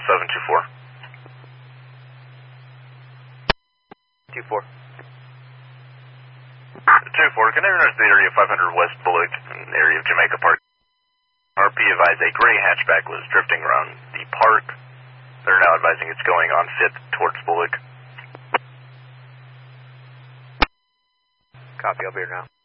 724. 24. 24, container knows the area 500 West Bullock, in the area of Jamaica Park. RP advised a gray hatchback was drifting around the park. They're now advising it's going on 5th towards Bullock. Copy, I'll be here now.